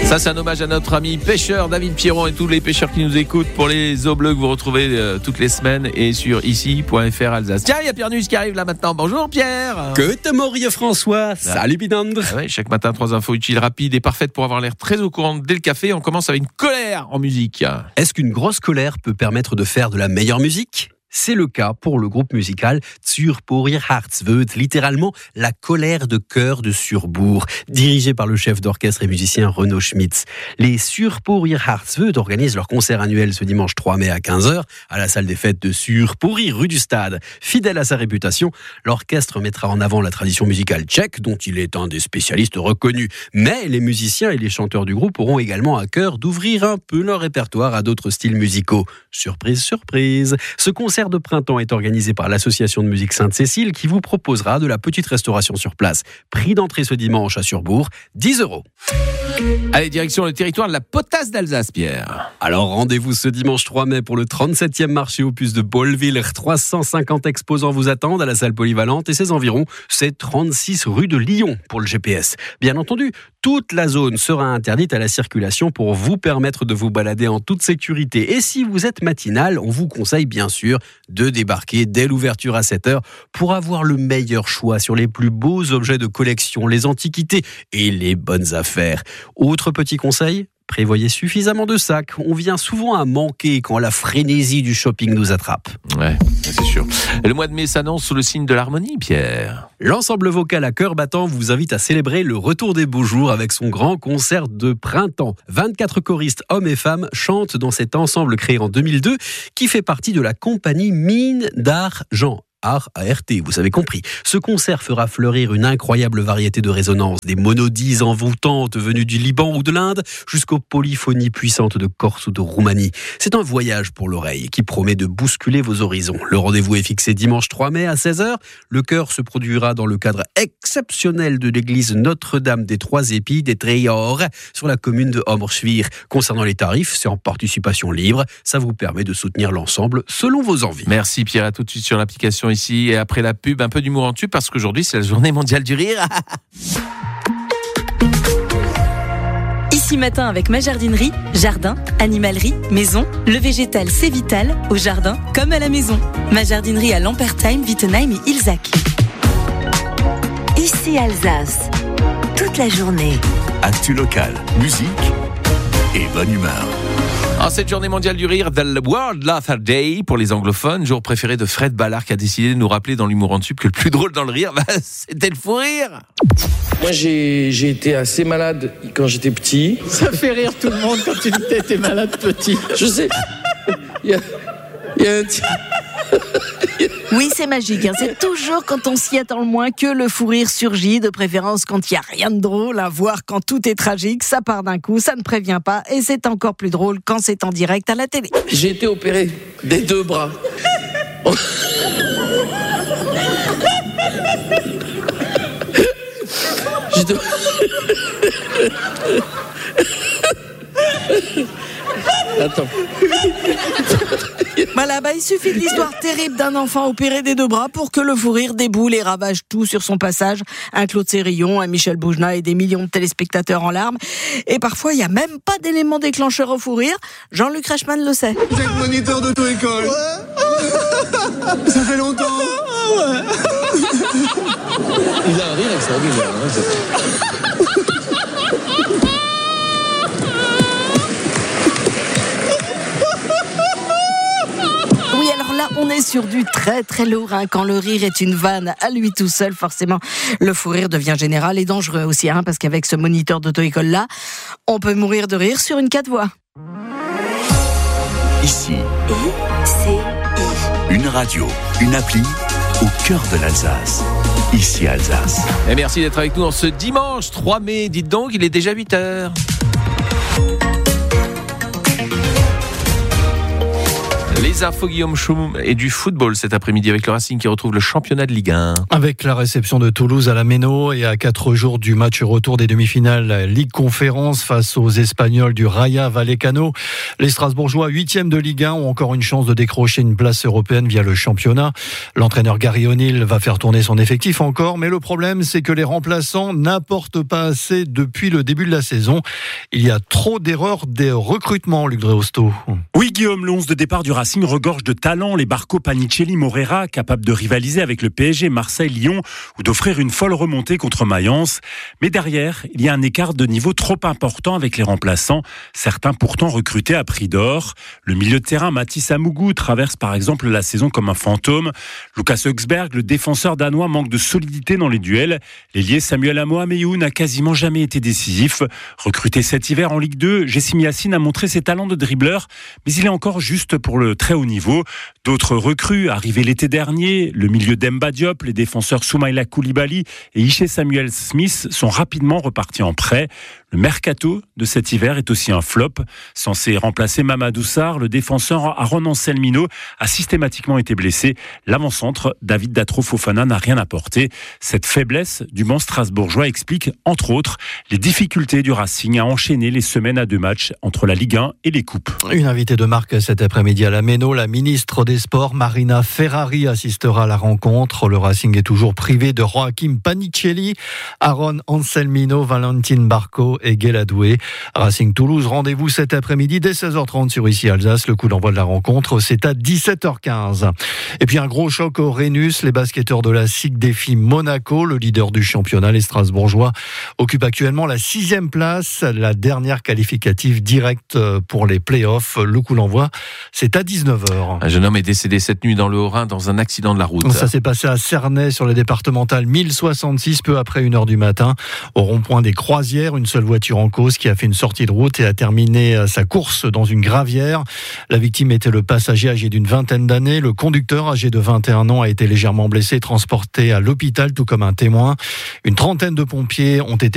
Ça, c'est un hommage à notre ami pêcheur David Pierron et tous les pêcheurs qui nous écoutent pour les eaux bleues que vous retrouvez toutes les semaines et sur ici.fr Alsace. Tiens, il y a Pierre Nuis qui arrive là maintenant. Bonjour Pierre. Que Maurice François. Salut Bidandre. Ouais, chaque matin, 3 infos utiles, rapides et parfaites pour avoir l'air très au courant dès le café. On commence avec une colère en musique. Est-ce qu'une grosse colère peut permettre de faire de la meilleure musique ? C'est le cas pour le groupe musical Zur Porier Herzwöd, littéralement la colère de cœur de Surbourg, dirigé par le chef d'orchestre et musicien Renaud Schmitz. Les Zur Porier Herzwöd organisent leur concert annuel ce dimanche 3 mai à 15h à la salle des fêtes de Zur Porier, rue du Stade. Fidèle à sa réputation, l'orchestre mettra en avant la tradition musicale tchèque, dont il est un des spécialistes reconnus. Mais les musiciens et les chanteurs du groupe auront également à cœur d'ouvrir un peu leur répertoire à d'autres styles musicaux. Surprise, surprise. Ce concert de printemps est organisé par l'association de musique Sainte-Cécile qui vous proposera de la petite restauration sur place. Prix d'entrée ce dimanche à Surbourg, 10 €. Allez, direction le territoire de la potasse d'Alsace, Pierre. Alors rendez-vous ce dimanche 3 mai pour le 37e marché aux puces de Bollwiller. 350 exposants vous attendent à la salle polyvalente et ses environs. C'est 36 rue de Lyon pour le GPS. Bien entendu, toute la zone sera interdite à la circulation pour vous permettre de vous balader en toute sécurité. Et si vous êtes matinal, on vous conseille bien sûr de débarquer dès l'ouverture à 7h pour avoir le meilleur choix sur les plus beaux objets de collection, les antiquités et les bonnes affaires. Autre petit conseil, prévoyez suffisamment de sacs. On vient souvent à manquer quand la frénésie du shopping nous attrape. Ouais, c'est sûr. Le mois de mai s'annonce sous le signe de l'harmonie, Pierre. L'ensemble vocal à cœur battant vous invite à célébrer le retour des beaux jours avec son grand concert de printemps. 24 choristes, hommes et femmes, chantent dans cet ensemble créé en 2002 qui fait partie de la compagnie Mine d'Argent. ART, vous avez compris. Ce concert fera fleurir une incroyable variété de résonances, des monodies envoûtantes venues du Liban ou de l'Inde, jusqu'aux polyphonies puissantes de Corse ou de Roumanie. C'est un voyage pour l'oreille qui promet de bousculer vos horizons. Le rendez-vous est fixé dimanche 3 mai à 16h. Le chœur se produira dans le cadre exceptionnel de l'église Notre-Dame des Trois Épis des Treyors sur la commune de Hommerschwir. Concernant les tarifs, c'est en participation libre. Ça vous permet de soutenir l'ensemble selon vos envies. Merci Pierre, à tout de suite sur l'application ici et après la pub, un peu d'humour en tube parce qu'aujourd'hui c'est la journée mondiale du rire. Ici matin avec ma jardinerie, jardin, animalerie, maison, le végétal c'est vital, au jardin comme à la maison. Ma jardinerie à Lampertheim, Wittenheim et Ilzac. Ici Alsace, toute la journée. Actu local, musique et bonne humeur. En cette journée mondiale du rire, The World Laughter Day pour les anglophones, jour préféré de Fred Ballard qui a décidé de nous rappeler dans l'humour en tube que le plus drôle dans le rire, c'était le fou rire. Moi j'ai été assez malade quand j'étais petit. Ça fait rire tout le monde quand tu dis que t'étais malade petit. Je sais. Il y a un Oui, c'est magique. C'est toujours quand on s'y attend le moins que le fou rire surgit, de préférence quand il n'y a rien de drôle, à voir quand tout est tragique, ça part d'un coup, ça ne prévient pas, et c'est encore plus drôle quand c'est en direct à la télé. J'ai été opéré des 2 bras. Attends. Voilà, il suffit de l'histoire terrible d'un enfant opéré des 2 bras pour que le fou rire déboule et ravage tout sur son passage. Un Claude Sérillon, un Michel Boujna et des millions de téléspectateurs en larmes. Et parfois, il n'y a même pas d'élément déclencheur au fou rire. Jean-Luc Reichmann le sait. Vous êtes moniteur d'auto-école. Ouais. Ça fait longtemps. Ouais. Il a un rire extraordinaire. Oui, alors là, on est sur du très très lourd. Quand le rire est une vanne à lui tout seul, forcément, le fou rire devient général et dangereux aussi. Parce qu'avec ce moniteur d'auto-école-là, on peut mourir de rire sur une 4 voies. Ici, une radio, une appli au cœur de l'Alsace. Ici Alsace. Et merci d'être avec nous en ce dimanche 3 mai. Dites donc, il est déjà 8h. Les Les infos Guillaume Choum et du football cet après-midi avec le Racing qui retrouve le championnat de Ligue 1. Avec la réception de Toulouse à la Méno et à 4 jours du match retour des demi-finales Ligue Conférence face aux Espagnols du Rayo Vallecano, les Strasbourgeois 8e de Ligue 1 ont encore une chance de décrocher une place européenne via le championnat. L'entraîneur Gary O'Neill va faire tourner son effectif encore, mais le problème c'est que les remplaçants n'apportent pas assez depuis le début de la saison. Il y a trop d'erreurs des recrutements, Luc Dreosto. Oui Guillaume, le 11 de départ du Racing regorge de talent. Les Barco, Panicelli, Morera, capables de rivaliser avec le PSG, Marseille, Lyon ou d'offrir une folle remontée contre Mayence. Mais derrière, il y a un écart de niveau trop important avec les remplaçants, certains pourtant recrutés à prix d'or. Le milieu de terrain, Mathis Amougou, traverse par exemple la saison comme un fantôme. Lucas Högsberg, le défenseur danois, manque de solidité dans les duels. L'ailier Samuel Amoameyu n'a quasiment jamais été décisif. Recruté cet hiver en Ligue 2, Jessim Yassine a montré ses talents de dribbleur, mais il est encore juste pour le très haut niveau. D'autres recrues arrivés l'été dernier, le milieu d'Emba Diop, les défenseurs Soumaïla Koulibaly et Ishe Samuel Smith sont rapidement repartis en prêt. Le mercato de cet hiver est aussi un flop. Censé remplacer Mamadou Sarr, le défenseur Aaron Anselmino a systématiquement été blessé. L'avant-centre David Datro Fofana n'a rien apporté. Cette faiblesse du banc strasbourgeois explique, entre autres, les difficultés du Racing à enchaîner les semaines à 2 matchs entre la Ligue 1 et les coupes. Une invitée de marque cet après-midi à la Méno, la ministre des Sports, Marina Ferrari, assistera à la rencontre. Le Racing est toujours privé de Joachim Panicelli, Aaron Anselmino, Valentin Barco et Guéladoué. Racing Toulouse, rendez-vous cet après-midi dès 16h30 sur Ici Alsace. Le coup d'envoi de la rencontre, c'est à 17h15. Et puis un gros choc au Rhenus. Les basketteurs de la SIG défient Monaco, le leader du championnat. Les Strasbourgeois occupent actuellement la 6e place, la dernière qualificative directe pour les playoffs. Le coup d'envoi, c'est à 19h. Un jeune homme est décédé cette nuit dans le Haut-Rhin dans un accident de la route. Ça s'est passé à Cernay sur les départementales 1066, peu après 1h du matin. Au rond-point des Croisières, une seule voiture en cause qui a fait une sortie de route et a terminé sa course dans une gravière. La victime était le passager âgé d'une vingtaine d'années. Le conducteur âgé de 21 ans a été légèrement blessé, transporté à l'hôpital, tout comme un témoin. Une trentaine de pompiers ont été